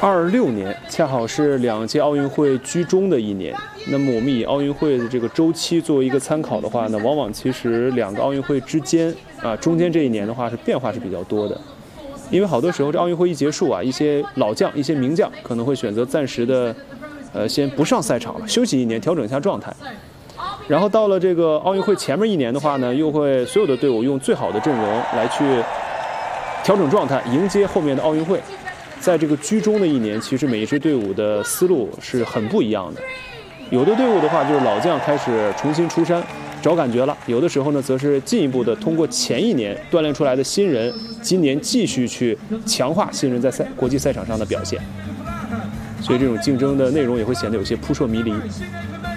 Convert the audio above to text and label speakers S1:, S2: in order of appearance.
S1: 26年恰好是2届奥运会居中的一年。那么我们以奥运会的这个周期作为一个参考的话呢，往往其实2个奥运会之间中间这一年的话是变化是比较多的。因为好多时候这奥运会一结束一些老将、一些名将可能会选择暂时的先不上赛场了，休息1年，调整一下状态。然后到了这个奥运会前面1年的话呢，又会所有的队伍用最好的阵容来去调整状态，迎接后面的奥运会。在这个居中的1年，其实每一支队伍的思路是很不一样的。有的队伍的话，就是老将开始重新出山，找感觉了；有的时候呢，则是进一步的通过前1年锻炼出来的新人，今年继续去强化新人在国际赛场上的表现。所以这种竞争的内容也会显得有些扑朔迷离。